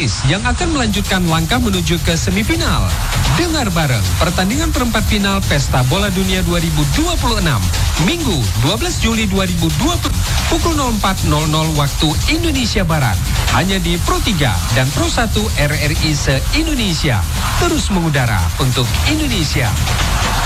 Inggris yang akan melanjutkan langkah menuju ke semifinal. Dengar bareng pertandingan perempat final Pesta Bola Dunia 2026, Minggu 12 Juli 2020, pukul 04.00 waktu Indonesia Barat. Hanya di Pro 3 dan Pro 1 RRI se-Indonesia. Terus mengudara untuk Indonesia.